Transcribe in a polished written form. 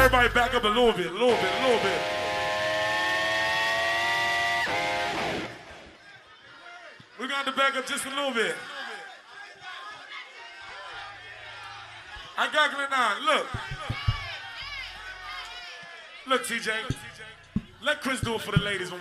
Everybody back up a little bit, a little bit, a little bit. We're going to back up just a little bit. I got it now. Look. Look, TJ. Let Chris do it for the ladies.